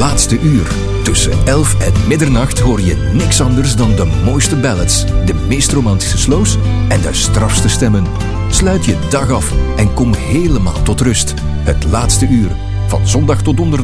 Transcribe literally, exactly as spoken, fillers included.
laatste uur. Tussen elf en middernacht hoor je niks anders dan de mooiste ballads, de meest romantische slows en de strafste stemmen. Sluit je dag af en kom helemaal tot rust. Het laatste uur, van zondag tot donderdag.